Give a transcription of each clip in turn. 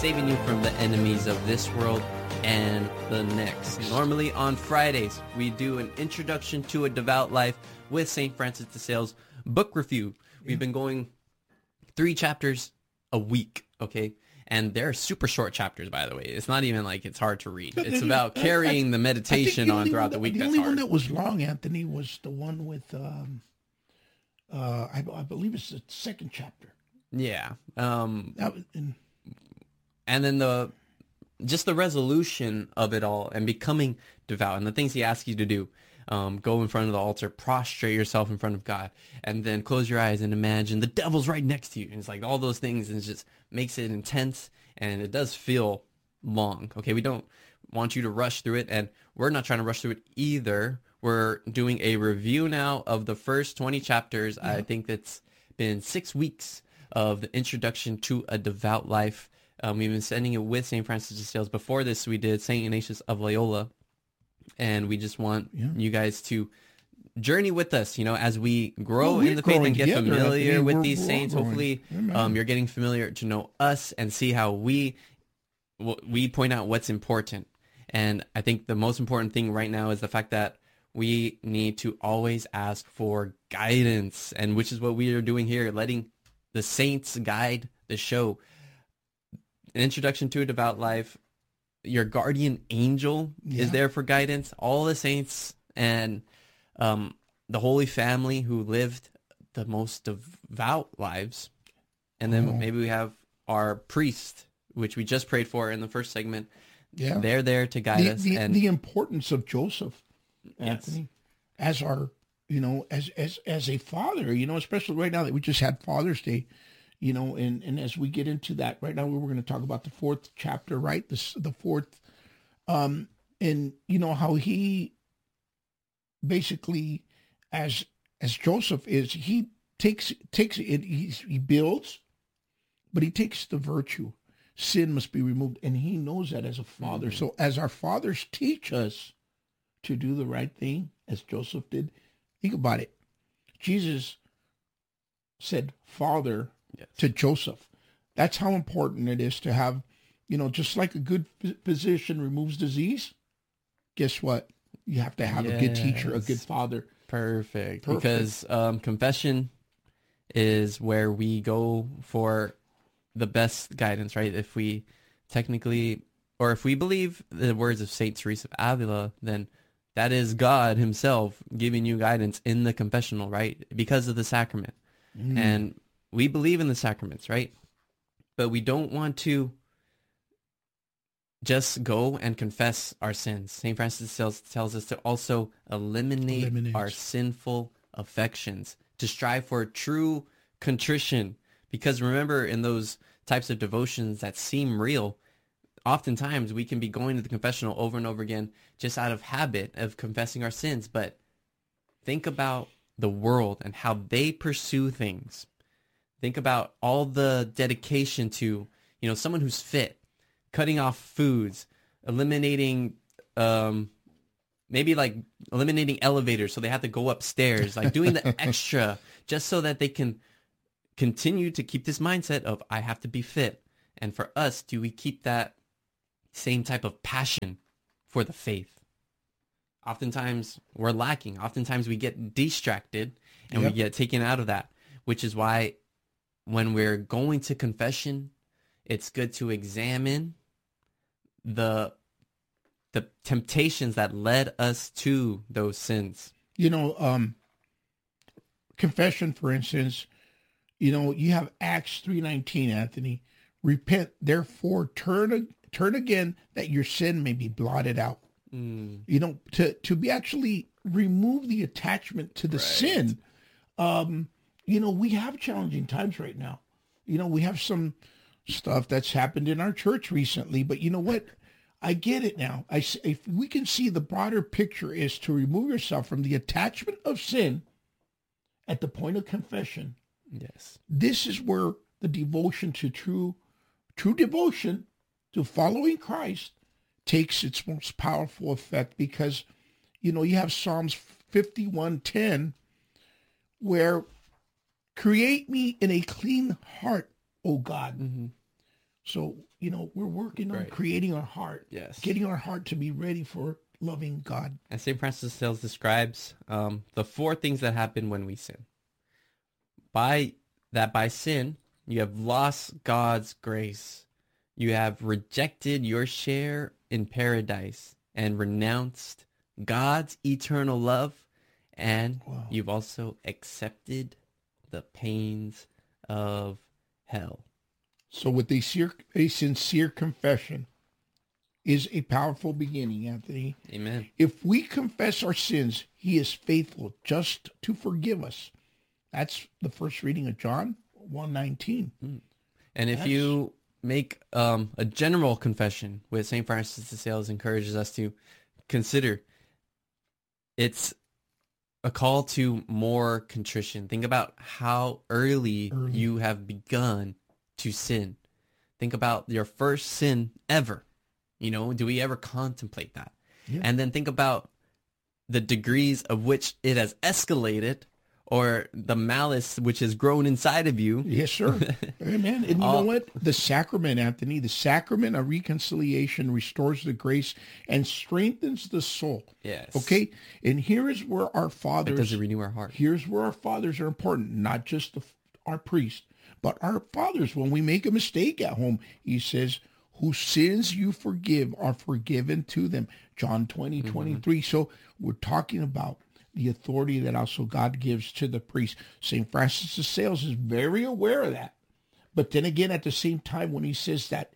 saving you from the enemies of this world and the next. Normally on Fridays, we do an introduction to a devout life with St. Francis de Sales book review. We've been going 3 chapters a week, okay? And they're super short chapters, by the way. It's not even like it's hard to read. It's about carrying the meditation on throughout the week. The only one that was long, Anthony, was the one with, I believe it's the 2nd chapter. Yeah. And then the resolution of it all and becoming devout and the things he asks you to do. Go in front of the altar, prostrate yourself in front of God, and then close your eyes and imagine the devil's right next to you. And it's like all those things, and it just makes it intense, and it does feel long. Okay, we don't want you to rush through it, and we're not trying to rush through it either. We're doing a review now of the first 20 chapters. I think it's been 6 weeks of the introduction to a devout life. We've been sending it with St. Francis de Sales. Before this, we did St. Ignatius of Loyola. And we just want you guys to journey with us, as we grow in the faith and get familiar with these saints. Hopefully, you're getting familiar to know us and see how we point out what's important. And I think the most important thing right now is the fact that we need to always ask for guidance, and which is what we are doing here, letting the saints guide the show. An introduction to a devout life. Your guardian angel is there for guidance. All the saints and the Holy Family who lived the most devout lives. And then maybe we have our priest, which we just prayed for in the first segment. Yeah. They're there to guide us. And the importance of Joseph, Anthony, as our, as a father, especially right now that we just had Father's Day. And as we get into that right now, we're going to talk about the 4th chapter, right? The 4th, and how he basically, as Joseph is, he takes it, he builds, but he takes the virtue. Sin must be removed, and he knows that as a father. Mm-hmm. So as our fathers teach us to do the right thing, as Joseph did, think about it. Jesus said, Father, to Joseph. That's how important it is to have, just like a good physician removes disease, guess what? You have to have a good teacher, a good father. Perfect. Because confession is where we go for the best guidance, right? If we if we believe the words of Saint Teresa of Avila, then that is God himself giving you guidance in the confessional, right? Because of the sacrament. And we believe in the sacraments, right? But we don't want to just go and confess our sins. St. Francis tells us to also eliminate our sinful affections, to strive for true contrition. Because remember, in those types of devotions that seem real, oftentimes we can be going to the confessional over and over again just out of habit of confessing our sins. But think about the world and how they pursue things. Think about all the dedication to, someone who's fit, cutting off foods, eliminating, maybe like eliminating elevators so they have to go upstairs, like doing the extra just so that they can continue to keep this mindset of I have to be fit. And for us, do we keep that same type of passion for the faith? Oftentimes we're lacking. Oftentimes we get distracted and we get taken out of that, which is why when we're going to confession, it's good to examine the temptations that led us to those sins. Confession, for instance, you have Acts 3:19, Anthony. Repent, therefore, turn again, that your sin may be blotted out. To be actually remove the attachment to the sin. We have challenging times right now. We have some stuff that's happened in our church recently, but you know what? I get it now. If we can see the broader picture is to remove yourself from the attachment of sin at the point of confession. Yes. This is where the devotion to true devotion to following Christ takes its most powerful effect, because, you have Psalms 51:10, where create me in a clean heart, O God. Mm-hmm. So, we're working on Right. creating our heart, Yes. getting our heart to be ready for loving God. And St. Francis of Sales describes the four things that happen when we sin. By sin, you have lost God's grace. You have rejected your share in paradise and renounced God's eternal love. And Wow. you've also accepted the pains of hell. So with a sincere confession is a powerful beginning, Anthony. Amen. If we confess our sins, he is faithful just to forgive us. That's the first reading of John 1:19. And if you make a general confession, with St. Francis de Sales encourages us to consider, it's a call to more contrition. Think about how early you have begun to sin. Think about your first sin ever. Do we ever contemplate that? Yeah. And then think about the degrees of which it has escalated, or the malice which has grown inside of you. Yes, sir. Amen. And you know what? The sacrament, Anthony, the sacrament of reconciliation restores the grace and strengthens the soul. Yes. Okay? And here is where our fathers... Does it renew our heart? Here's where our fathers are important, not just our priest, but our fathers. When we make a mistake at home, he says, whose sins you forgive are forgiven to them. John 20:23. So we're talking about the authority that also God gives to the priest. St. Francis of Sales is very aware of that. But then again, at the same time, when he says that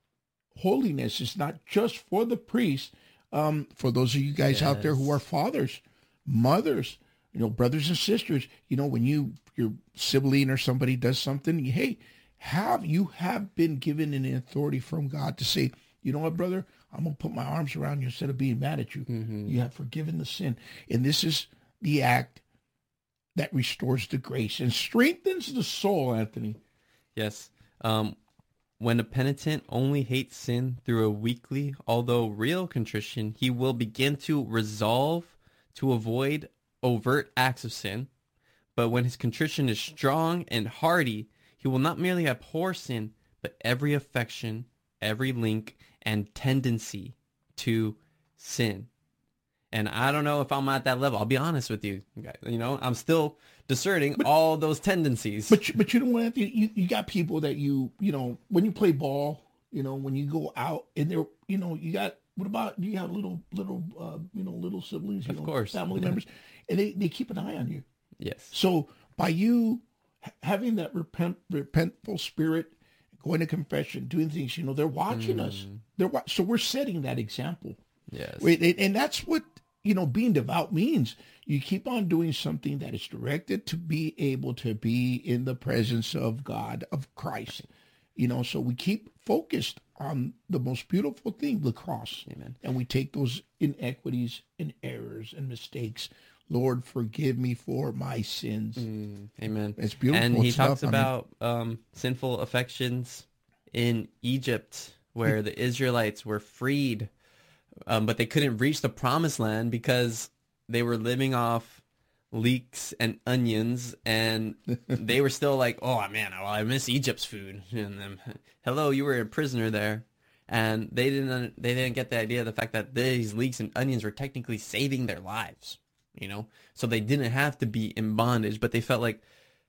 holiness is not just for the priest, for those of you guys out there who are fathers, mothers, brothers and sisters, when your sibling or somebody does something, hey, you have been given an authority from God to say, you know what, brother, I'm going to put my arms around you instead of being mad at you. You have forgiven the sin. And this is the act that restores the grace and strengthens the soul, Anthony. Yes. When a penitent only hates sin through a weekly, although real contrition, he will begin to resolve to avoid overt acts of sin. But when his contrition is strong and hearty, he will not merely abhor sin, but every affection, every link, and tendency to sin. And I don't know if I'm at that level. I'll be honest with you. I'm still discerning all those tendencies. But you know what, Anthony? You got people that when you play ball, when you go out and they're, you got, what about, you have little siblings, of course, family members, and they keep an eye on you. Yes. So by you having that repentful spirit, going to confession, doing things, they're watching us. So we're setting that example. Yes. And that's what, being devout means. You keep on doing something that is directed to be able to be in the presence of God, of Christ. So we keep focused on the most beautiful thing, the cross. Amen. And we take those inequities and errors and mistakes. Lord, forgive me for my sins. Amen. It's beautiful. And he talks about sinful affections in Egypt, where the Israelites were freed, but they couldn't reach the promised land because they were living off leeks and onions, and they were still like, oh man, I miss Egypt's food. And then, hello, you were a prisoner there. And they didn't get the idea of the fact that these leeks and onions were technically saving their lives. So they didn't have to be in bondage, but they felt like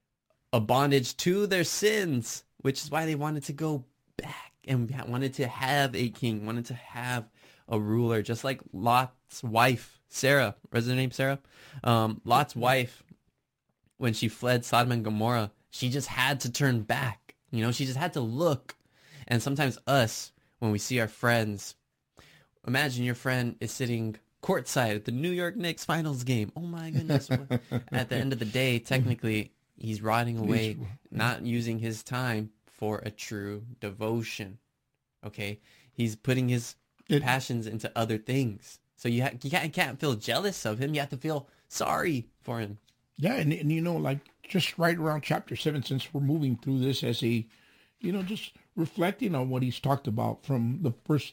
a bondage to their sins, which is why they wanted to go back and wanted to have a king, wanted to have a ruler, just like Lot's wife, Sarah. Was her name Sarah? Lot's wife, when she fled Sodom and Gomorrah, she just had to turn back. She just had to look. And sometimes us, when we see our friends, imagine your friend is sitting courtside at the New York Knicks finals game. Oh my goodness. At the end of the day, technically, he's rotting away, not using his time for a true devotion. Okay? He's putting his passions into other things. So you can't feel jealous of him. You have to feel sorry for him. Yeah, and like just right around chapter 7, since we're moving through this as a, just reflecting on what he's talked about from the first,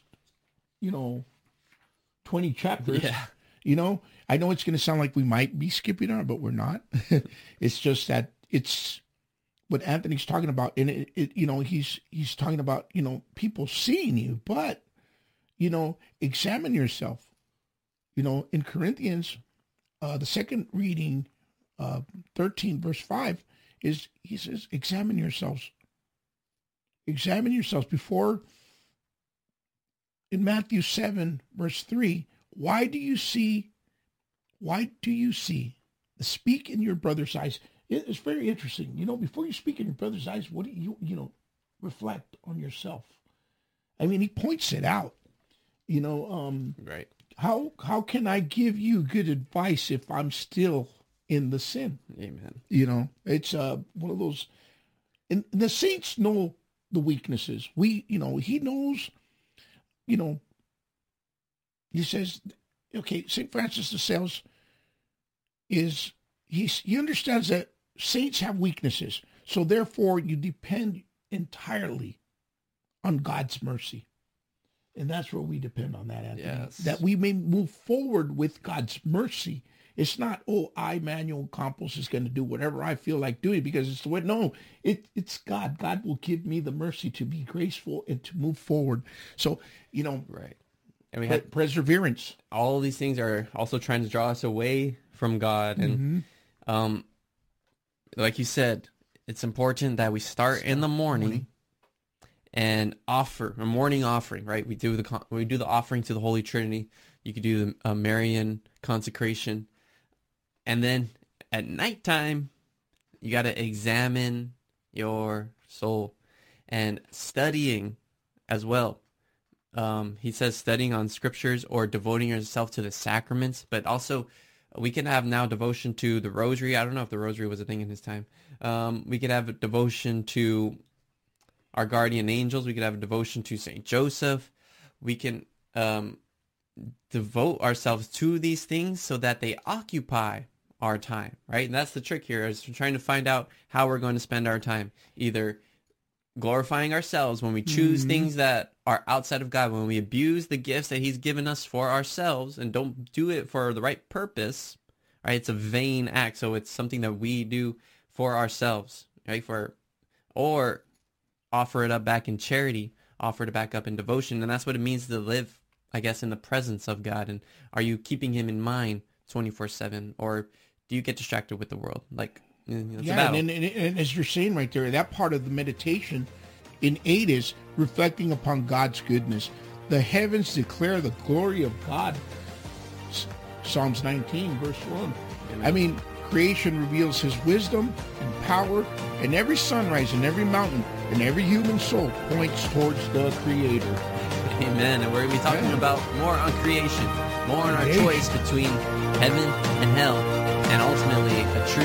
20 chapters. Yeah. I know it's going to sound like we might be skipping on, but we're not. It's just that what Anthony's talking about, and he's talking about, people seeing you, but, examine yourself. In Corinthians, the second reading, 13 verse 5 is, he says, examine yourselves before. In Matthew 7 verse 3, why do you see the speak in your brother's eyes? It's very interesting. Before you speak in your brother's eyes, what do you reflect on yourself? I mean, he points it out, Right. How can I give you good advice if I'm still in the sin? Amen. It's one of those, and the saints know the weaknesses. He knows, he says, okay, St. Francis de Sales he understands that saints have weaknesses. So therefore you depend entirely on God's mercy. And that's where we depend on that, Anthony. Yes. That we may move forward with God's mercy. It's not, Manuel Campos is going to do whatever I feel like doing because it's the way. No, it's God. God will give me the mercy to be graceful and to move forward. So, Right. And we had perseverance. all these things are also trying to draw us away from God. And like you said, it's important that we start in the morning and offer a morning offering, right? We do the offering to the Holy Trinity. You could do the Marian consecration. And then at nighttime, you got to examine your soul and studying as well. He says studying on scriptures or devoting yourself to the sacraments, but also we can have now devotion to the rosary. I don't know if the rosary was a thing in his time. We could have a devotion to our guardian angels. We could have a devotion to St. Joseph. We can devote ourselves to these things so that they occupy our time, right? And that's the trick here, is trying to find out how we're going to spend our time, either glorifying ourselves when we choose things that are outside of God, when we abuse the gifts that he's given us for ourselves and don't do it for the right purpose, right? It's a vain act. So it's something that we do for ourselves, right? Or offer it up back in charity, offer it back up in devotion. And that's what it means to live, I guess, in the presence of God. And are you keeping him in mind 24/7, or do you get distracted with the world? And as you're saying right there, that part of the meditation in 8 is reflecting upon God's goodness. The heavens declare the glory of God. Psalms 19, verse 1. Amen. I mean, creation reveals his wisdom and power, and every sunrise and every mountain and every human soul points towards the Creator. Amen. And we're going to be talking about more on creation, more on our choice between heaven and hell, and ultimately a true